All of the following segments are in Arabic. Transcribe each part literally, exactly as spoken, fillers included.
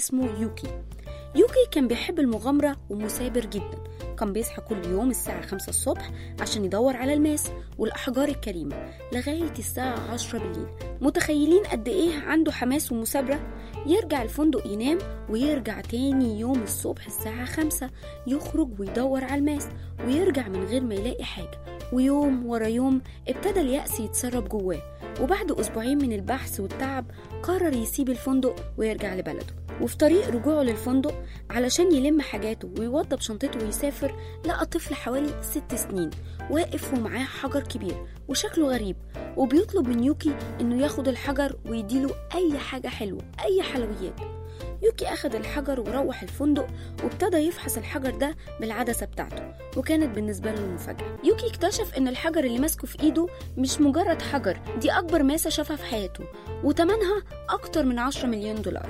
اسمه يوكي. يوكي كان بيحب المغامرة ومثابر جدا. كان بيصحى كل يوم الساعة خمسة الصبح عشان يدور على الماس والأحجار الكريمة لغاية الساعة عشرة بالليل. متخيلين قد إيه عنده حماس ومثابرة؟ يرجع الفندق ينام ويرجع تاني يوم الصبح الساعة خمسة يخرج ويدور على الماس ويرجع من غير ما يلاقي حاجة. ويوم ورا يوم ابتدى اليأس يتسرب جواه، وبعد أسبوعين من البحث والتعب قرر يسيب الفندق ويرجع لبلده. وفي طريق رجوعه للفندق علشان يلم حاجاته ويوضب شنطته ويسافر لقى طفل حوالي ست سنين واقف ومعاه حجر كبير وشكله غريب، وبيطلب من يوكي انه ياخد الحجر ويديله اي حاجة حلوة، اي حلويات. يوكي أخذ الحجر وروح الفندق وابتدى يفحص الحجر ده بالعدسة بتاعته، وكانت بالنسبة له مفاجأة. يوكي اكتشف ان الحجر اللي ماسكه في ايده مش مجرد حجر، دي اكبر ماسة شافها في حياته وتمنها اكتر من عشرة مليون دولار.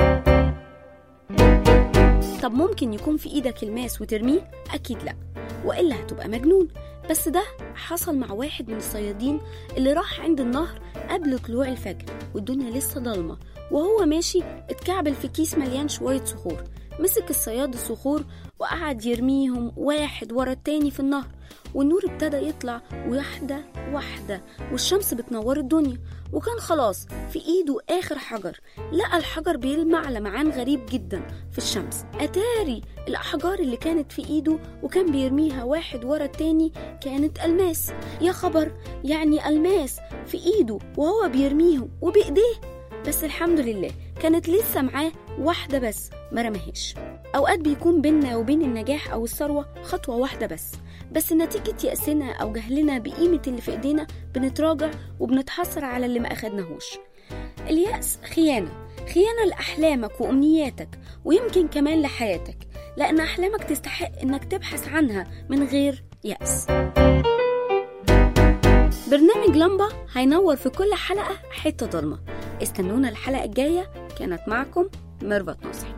طب ممكن يكون في ايدك الماس وترميه؟ اكيد لا، وإلا هتبقى مجنون. بس ده حصل مع واحد من الصيادين اللي راح عند النهر قبل طلوع الفجر والدنيا لسه ضلمة، وهو ماشي اتكعبل في كيس مليان شوية صخور. مسك الصياد الصخور وقعد يرميهم واحد ورا التاني في النهر، والنور ابتدى يطلع واحدة واحدة والشمس بتنور الدنيا، وكان خلاص في ايده آخر حجر. لقى الحجر بيلمع لمعان غريب جدا في الشمس. أتاري الأحجار اللي كانت في ايده وكان بيرميها واحد ورا التاني كانت ألماس. يا خبر، يعني ألماس في ايده وهو بيرميهم وبإيديه. بس الحمد لله كانت لسه معاه واحدة بس ما رماهاش. أوقات بيكون بيننا وبين النجاح أو الثروة خطوة واحدة بس، بس نتيجة يأسنا أو جهلنا بقيمة اللي في إيدينا بنتراجع وبنتحسر على اللي ما أخدناهوش. اليأس خيانة، خيانة لأحلامك وأمنياتك، ويمكن كمان لحياتك، لأن أحلامك تستحق إنك تبحث عنها من غير يأس. برنامج لمبة هينور في كل حلقة حتة ضلمة. استنونا الحلقة الجاية. كانت معكم ميرفت نصحي.